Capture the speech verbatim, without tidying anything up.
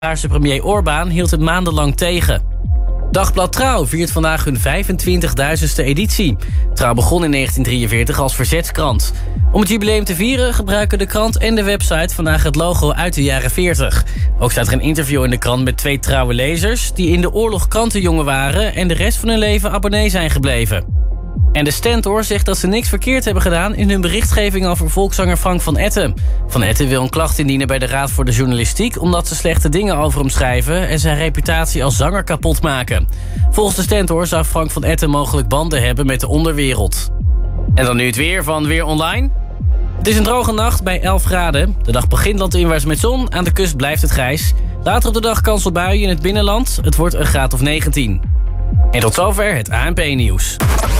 Hongaarse premier Orbán hield het maandenlang tegen. Dagblad Trouw viert vandaag hun vijfentwintigduizendste editie. Trouw begon in negentien drieënveertig als verzetskrant. Om het jubileum te vieren gebruiken de krant en de website vandaag het logo uit de jaren veertig. Ook staat er een interview in de krant met twee trouwe lezers die in de oorlog krantenjongen waren en de rest van hun leven abonnee zijn gebleven. En de Stentor zegt dat ze niks verkeerd hebben gedaan in hun berichtgeving over volkszanger Frank van Etten. Van Etten wil een klacht indienen bij de Raad voor de Journalistiek omdat ze slechte dingen over hem schrijven en zijn reputatie als zanger kapot maken. Volgens de Stentor zou Frank van Etten mogelijk banden hebben met de onderwereld. En dan nu het weer van Weer Online. Het is een droge nacht bij elf graden. De dag begint landinwaarts met zon, aan de kust blijft het grijs. Later op de dag kans op buien in het binnenland. Het wordt een graad of negentien. En tot zover het A N P-nieuws.